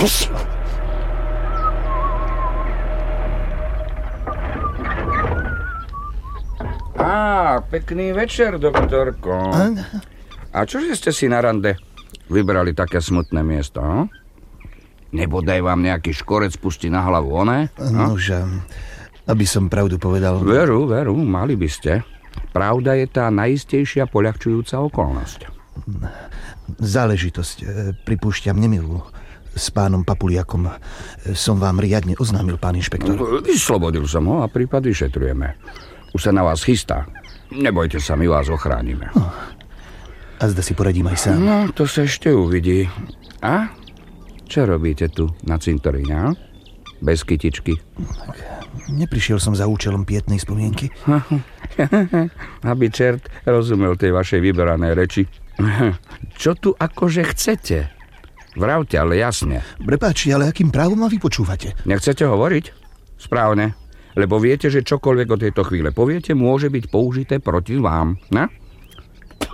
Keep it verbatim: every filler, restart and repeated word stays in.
Á, pekný večer, doktorko. A čože ste si na rande vybrali také smutné miesto? Hm? Nebodaj vám nejaký škorec pustí na hlavu, oné? Nože, aby som pravdu povedal... Veru, veru, mali by ste. Pravda je tá najistejšia poľahčujúca okolnosť. Záležitosť, pripúšťam, nemilú. S pánom Papuliakom som vám riadne oznámil, pán inšpektor. Vyslobodil som ho a prípad vyšetrujeme. Už sa na vás chystá. Nebojte sa, my vás ochránime. No, a zda si poradím aj sám. No, to sa ešte uvidí. A? Čo robíte tu na cintoríne? Bez kytičky? Tak, neprišiel som za účelom pietnej spomienky. Aby čert rozumel tej vašej vyberanej reči. Čo tu akože chcete? Vravte, ale jasne. Prepáči, ale akým právom ma vypočúvate? Nechcete hovoriť? Správne. Lebo viete, že čokoľvek od tejto chvíle poviete, môže byť použité proti vám. Ne?